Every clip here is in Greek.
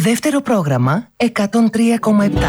Δεύτερο πρόγραμμα 103,7.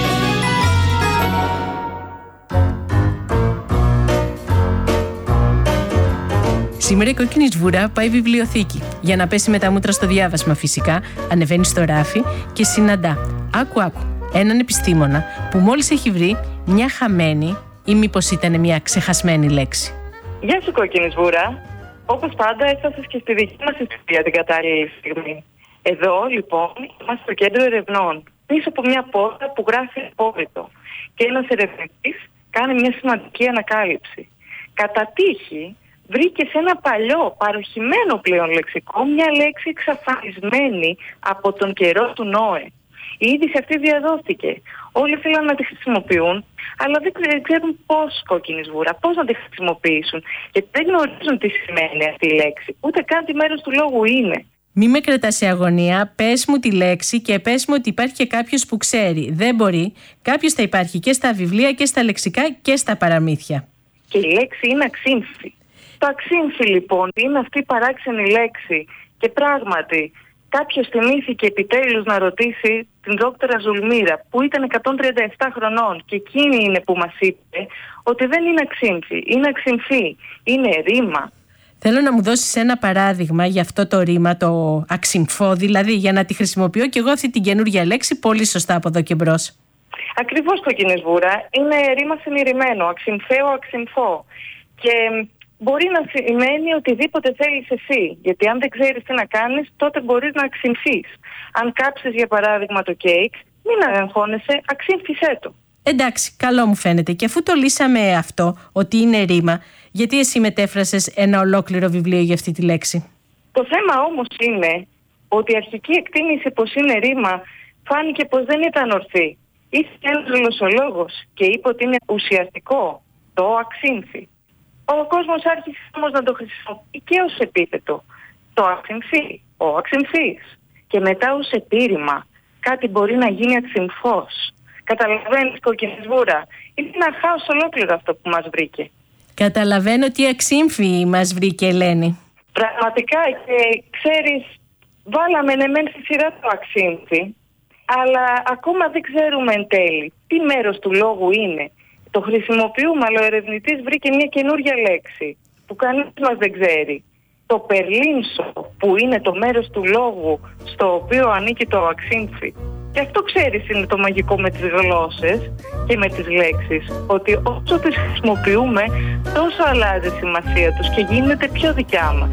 Σήμερα η κόκκινη σβούρα πάει βιβλιοθήκη. Για να πέσει με τα μούτρα στο διάβασμα φυσικά, ανεβαίνει στο ράφι και συναντά, άκου, έναν επιστήμονα που μόλις έχει βρει μια χαμένη ή μήπως ήταν μια ξεχασμένη λέξη. Γεια σου κόκκινη σβούρα. Όπως πάντα έφτασες και στη δική μας ιστορία την κατάλληλη στιγμή. Εδώ λοιπόν είμαστε στο κέντρο ερευνών, πίσω από μια πόρτα που γράφει απόρριτο. Και ένας ερευνητής κάνει μια σημαντική ανακάλυψη. Κατά τύχη βρήκε σε ένα παλιό, παροχημένο πλέον λεξικό, μια λέξη εξαφανισμένη από τον καιρό του Νόε. Η είδηση αυτή διαδόθηκε. Όλοι θέλαν να τη χρησιμοποιούν, αλλά δεν ξέρουν πώς, κόκκινη σβούρα, πώς να τη χρησιμοποιήσουν. Γιατί δεν γνωρίζουν τι σημαίνει αυτή η λέξη, ούτε καν τι μέρος του λόγου είναι. Μη με κρατάς σε αγωνία, πες μου τη λέξη και πες μου ότι υπάρχει και κάποιος που ξέρει. Δεν μπορεί, κάποιος θα υπάρχει και στα βιβλία και στα λεξικά και στα παραμύθια. Και η λέξη είναι αξύμφη. Το αξύμφη λοιπόν είναι αυτή η παράξενη λέξη και πράγματι κάποιος θυμήθηκε επιτέλους να ρωτήσει την δόκτωρα Ζουλμίρα που ήταν 137 χρονών και εκείνη είναι που μας είπε ότι δεν είναι αξύμφη, είναι αξυμφή, είναι ρήμα. Θέλω να μου δώσεις ένα παράδειγμα για αυτό το ρήμα, το αξυμφό, δηλαδή για να τη χρησιμοποιώ και εγώ αυτή την καινούργια λέξη πολύ σωστά από εδώ και μπρος. Ακριβώς κόκκινη σβούρα, είναι ρήμα συνειρημένο, αξυμφαίο, αξυμφό. Και μπορεί να σημαίνει οτιδήποτε θέλεις εσύ, γιατί αν δεν ξέρεις τι να κάνεις, τότε μπορείς να αξυμφείς. Αν κάψεις για παράδειγμα το κέικ, μην αγχώνεσαι, αξύμφισέ το. Εντάξει, καλό μου φαίνεται. Και αφού το λύσαμε αυτό, ότι είναι ρήμα, γιατί εσύ μετέφρασες ένα ολόκληρο βιβλίο για αυτή τη λέξη? Το θέμα όμως είναι ότι η αρχική εκτίμηση πως είναι ρήμα φάνηκε πως δεν ήταν ορθή. Ήρθε ένας γλωσσολόγος και είπε ότι είναι ουσιαστικό, το αξύμφη. Ο κόσμος άρχισε όμως να το χρησιμοποιεί και ως επίθετο. Το αξυμφή, ο αξυμφής. Και μετά ως επίρρημα, κάτι μπορεί να γίνει αξυμφός. Καταλαβαίνεις κόκκινη σβούρα, είναι ένα χάος ολόκληρο αυτό που μας βρήκε. Καταλαβαίνω τι αξύμφη μας βρήκε, Ελένη. Πραγματικά και ξέρεις, βάλαμε μεν στη σειρά το αξύμφη, αλλά ακόμα δεν ξέρουμε εν τέλει τι μέρος του λόγου είναι. Το χρησιμοποιούμε, αλλά ο ερευνητής βρήκε μια καινούργια λέξη που κανείς μας δεν ξέρει. Το περλίνσο, που είναι το μέρος του λόγου στο οποίο ανήκει το αξύμφη. Και αυτό ξέρεις είναι το μαγικό με τις γλώσσες και με τις λέξεις, ότι όσο τις χρησιμοποιούμε τόσο αλλάζει η σημασία τους και γίνεται πιο δικιά μας.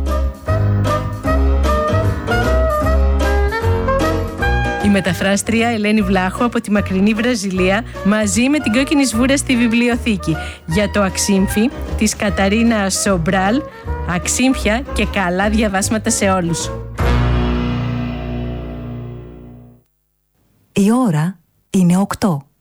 Η μεταφράστρια Ελένη Βλάχου από τη μακρινή Βραζιλία μαζί με την κόκκινη σβούρα στη βιβλιοθήκη για το αξύμφη της Καταρίνα Σομπράλ. Αξύμφια και καλά διαβάσματα σε όλους. Η ώρα είναι 8.